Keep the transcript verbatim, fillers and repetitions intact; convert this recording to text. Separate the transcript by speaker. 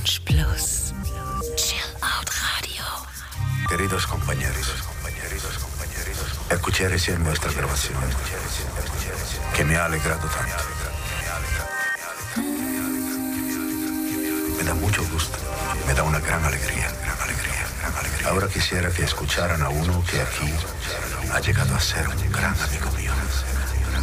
Speaker 1: Lounge Plus. Chill Out Radio.
Speaker 2: Queridos compañeros, escuché recién nuestra grabación, que me ha alegrado tanto. Me da mucho gusto, me da una gran alegría, gran alegría, gran alegría. Ahora quisiera que escucharan a uno que aquí ha llegado a ser un gran amigo mío.